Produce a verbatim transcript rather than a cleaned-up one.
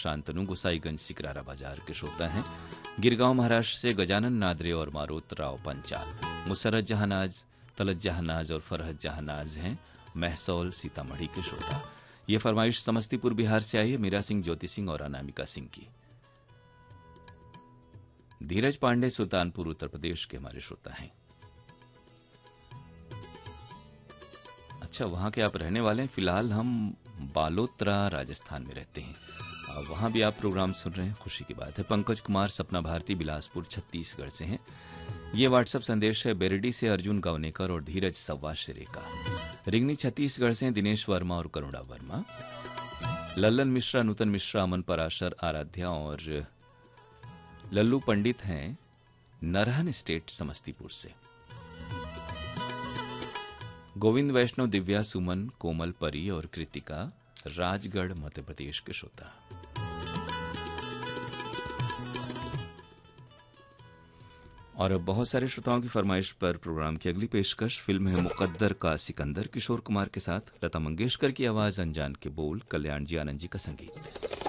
शांतनु गोसाईगंज सिकरारा बाजार के श्रोता हैं। गिरगांव महाराष्ट्र से गजानन नादरे और मारोत राव पंचाल, मुसरत जहानाज, तलत जहानाज और फरहत जहानाज हैं महसौल सीतामढ़ी के श्रोता। ये फरमाइश समस्तीपुर बिहार से आई है मीरा सिंह, ज्योति सिंह और अनामिका सिंह की। धीरज पांडे सुल्तानपुर उत्तर प्रदेश के हमारे श्रोता हैं। अच्छा, वहां के आप रहने वाले हैं। फिलहाल हम बालोतरा राजस्थान में रहते हैं, वहां भी आप प्रोग्राम सुन रहे हैं, खुशी की बात है। पंकज कुमार सपना भारती बिलासपुर छत्तीसगढ़ से हैं। ये व्हाट्सएप संदेश है बेरडी से अर्जुन गावनेकर और धीरज सव्वाशिरे का। रिंगनी छत्तीसगढ़ से दिनेश वर्मा और करुणा वर्मा। लल्लन मिश्रा, नूतन मिश्रा, अमन पराशर, आराध्या और लल्लू पंडित हैं नरहन स्टेट समस्तीपुर से। गोविंद वैष्णव, दिव्या, सुमन, कोमल, परी और कृतिका राजगढ़ मध्य प्रदेश के श्रोता। और अब बहुत सारे श्रोताओं की फरमाइश पर प्रोग्राम की अगली पेशकश फिल्म है मुकद्दर का सिकंदर, किशोर कुमार के साथ, लता मंगेशकर की आवाज, अनजान के बोल, कल्याण जी आनंद जी का संगीत।